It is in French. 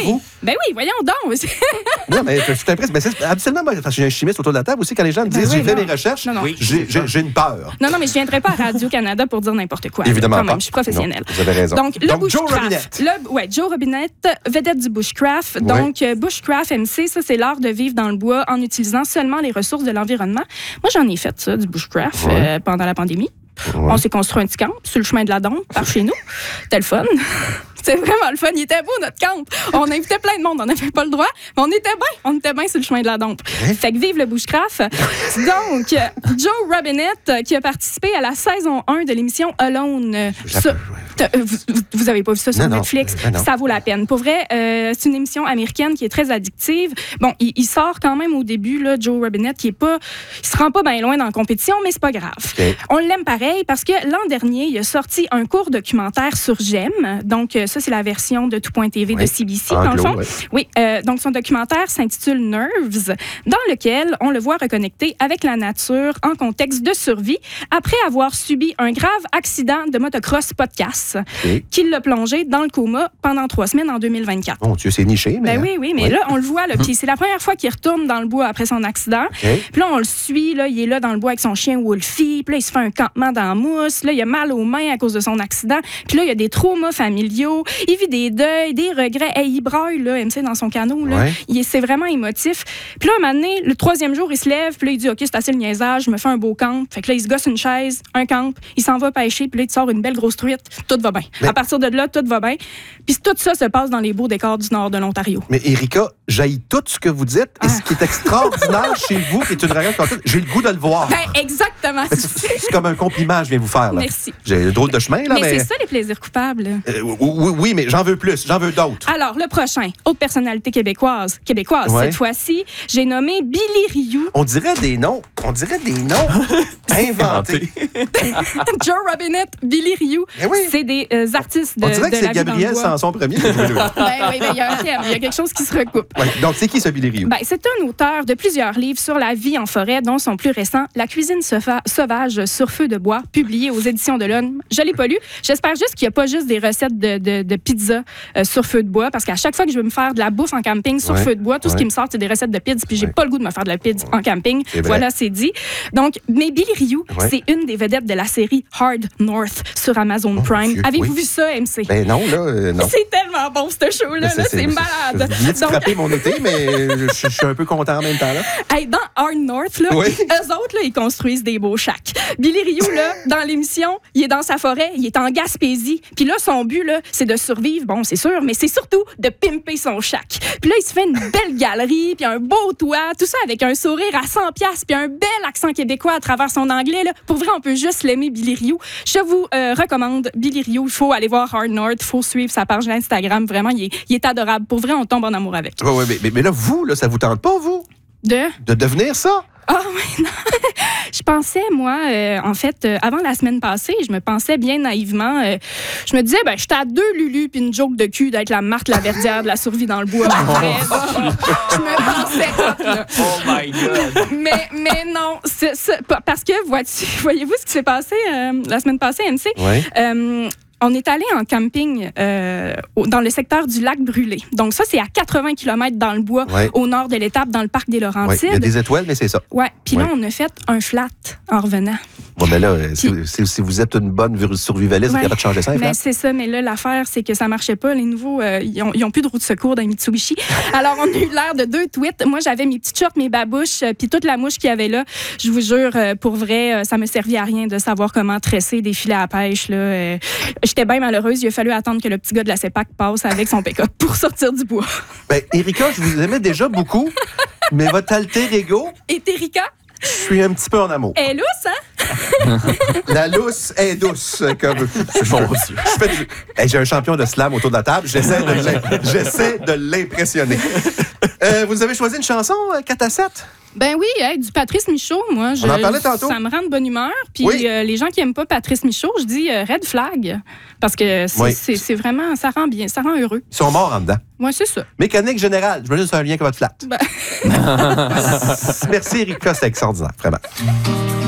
vous? Ben oui, voyons donc. Non, mais je t'impressionne. Mais absolument, parce que j'ai un chimiste autour de la table aussi, quand les gens me disent j'ai fait mes recherches, j'ai une peur. Non, mais je ne viendrai pas à Radio-Canada pour dire n'importe quoi. Évidemment quand même, pas. je suis professionnelle. Non, vous avez raison. Donc Joe Robinette. Joe Robinette, vedette du bushcraft. Ouais. Donc, bushcraft, MC, ça, c'est l'art de vivre dans le bois en utilisant seulement les ressources de l'environnement. Moi, j'en ai fait ça, du bushcraft, pendant la pandémie. Ouais. On s'est construit un petit camp sur le chemin de la Dombe, par chez nous. C'était le fun. C'était vraiment le fun. Il était beau, notre camp. On invitait plein de monde. On n'avait pas le droit, mais on était bien sur le chemin de la Dombe. Fait que vive le bushcraft. Donc, Joe Robinette, qui a participé à la saison 1 de l'émission Alone. Vous avez pas vu ça sur Netflix? Non. Ça vaut la peine. Pour vrai, c'est une émission américaine qui est très addictive. Bon, il sort quand même au début, là, Joe Robinette, il se rend pas bien loin dans la compétition, mais c'est pas grave. Okay. On l'aime pareil parce que l'an dernier, il a sorti un court documentaire sur GEM. Donc, ça, c'est la version de Tout.tv de CBC, dans le fond. Oui, donc son documentaire s'intitule Nerves, dans lequel on le voit reconnecter avec la nature en contexte de survie après avoir subi un grave accident de motocross podcast qui l'a plongé dans le coma pendant 3 semaines en 2024. Mon Dieu, c'est niché. Mais... Ben oui, mais là, on le voit. Là, puis c'est la première fois qu'il retourne dans le bois après son accident. Puis là, on le suit. Là, il est là dans le bois avec son chien Wolfie. Puis là, il se fait un campement dans la mousse. Là, il a mal aux mains à cause de son accident. Puis là, il y a des traumas familiaux. Il vit des deuils, des regrets. Hey, il braille, là, MC, dans son canot. Là. C'est vraiment émotif. Puis là, un moment donné, le 3e jour, il se lève. Puis là, il dit, OK, c'est assez le niaisage. Je me fais un beau camp. Fait que là, il se gosse une chaise, un camp. Il s'en va pêcher. Puis là, il te sort une belle grosse truite. Tout va bien. À partir de là, tout va bien. Puis tout ça se passe dans les beaux décors du nord de l'Ontario. Mais Erika, j'haïs tout ce que vous dites. Et ce qui est extraordinaire chez vous, qui est une réaction comme ça, j'ai le goût de le voir. Ben, exactement. C'est comme un compliment, je viens vous faire. Là. Merci. J'ai le drôle de chemin, là. Mais c'est ça, les plaisirs coupables. Oui, mais j'en veux plus. J'en veux d'autres. Alors, le prochain, autre personnalité québécoise cette fois-ci, j'ai nommé Billy Rioux. On dirait des noms inventés. Joe Robinette, Billy Rioux, c'est des artistes de on dirait que c'est la Gabriel Sanson premier. Oui, il y a un thème, il y a quelque chose qui se recoupe. Ouais. Donc, c'est qui ce Billy Rioux? C'est un auteur de plusieurs livres sur la vie en forêt, dont son plus récent, La cuisine sauvage sur feu de bois, publié aux éditions de l'Homme. Je l'ai pas lu. J'espère juste qu'il n'y a pas juste des recettes de pizza sur feu de bois, parce qu'à chaque fois que je veux me faire de la bouffe en camping sur feu de bois, tout ce qui me sort, c'est des recettes de pizza, puis j'ai pas le goût de me faire de la pizza en camping. Voilà, c'est dit. Donc, mais Billy Rioux, c'est une des vedettes de la série Hard North sur Amazon Prime. Avez-vous vu ça, MC? Ben non, là, non. C'est tellement bon, ce show-là. C'est malade. Je viens de scraper mon été, mais je suis un peu content en même temps. Là. Hey, dans Hard North, là, eux autres, là, ils construisent des beaux shacks. Billy Rioux, là, dans l'émission, il est dans sa forêt, il est en Gaspésie. Puis là, son but, là, c'est de survivre, bon, c'est sûr, mais c'est surtout de pimper son shack. Puis là, il se fait une belle galerie, puis un beau toit, tout ça avec un sourire à 100$, puis un bel accent québécois à travers son anglais. Là. Pour vrai, on peut juste l'aimer, Billy Rioux. Je vous recommande Billy Rioux. Il faut aller voir Hard North, il faut suivre sa page Instagram. Vraiment, il est adorable. Pour vrai, on tombe en amour avec. Oui, mais là, vous, là, ça vous tente pas, vous? De devenir ça? Ah oui, non. Je pensais, moi, en fait, avant la semaine passée, je me pensais bien naïvement. Je me disais, j'étais à 2 Lulu puis une joke de cul d'être la Marthe Laverdière de la survie dans le bois. Je me pensais hot, là. Oh my God! Mais non, parce que, voyez-vous ce qui s'est passé la semaine passée, MC? Oui. On est allé en camping dans le secteur du lac Brûlé. Donc ça, c'est à 80 km dans le bois, au nord de l'étape, dans le parc des Laurentides. Il y a des étoiles, mais c'est ça. Oui, puis là, on a fait un flat en revenant. Bon, mais là, si vous êtes une bonne survivaliste, vous n'avez pas de changer ça, mais c'est ça, mais là, l'affaire, c'est que ça ne marchait pas. Les nouveaux, ils ont plus de roue de secours dans les Mitsubishi. Alors, on a eu l'air de 2 tweets. Moi, j'avais mes petites shorts, mes babouches, puis toute la mouche qu'il y avait là. Je vous jure, pour vrai, ça me servait à rien de savoir comment tresser des filets à pêche, là. J'étais bien malheureuse. Il a fallu attendre que le petit gars de la CEPAC passe avec son pick-up pour sortir du bois. Erika, je vous aimais déjà beaucoup, mais votre alter ego... Et Erika? Je suis un petit peu en amour. Elle est lousse, hein? La lousse est douce. J'ai un champion de slam autour de la table. J'essaie de l'impressionner. Vous avez choisi une chanson, 4-7? Ben oui, du Patrice Michaud, moi. On en parlait tantôt. Ça me rend de bonne humeur. Puis les gens qui n'aiment pas Patrice Michaud, je dis red flag. Parce que c'est vraiment, ça rend bien, ça rend heureux. Ils sont morts en dedans. Oui, c'est ça. Mécanique générale, je me dis que c'est un lien avec votre flat. Merci, Erika, c'est extraordinaire, vraiment.